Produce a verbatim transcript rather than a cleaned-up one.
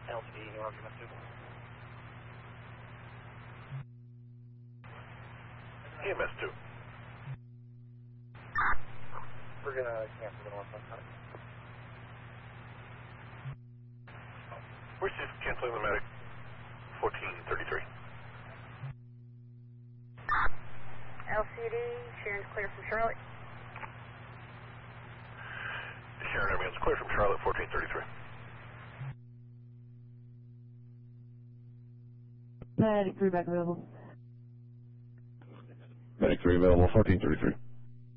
L C D, New York, M S two. E M S two. We're gonna cancel the north side. We're just canceling the medic. fourteen thirty-three. L C D, Sharon's clear from Charlotte. Sharon Ambulance clear from Charlotte, fourteen thirty-three. Medic three back available. Medic three available, fourteen thirty-three.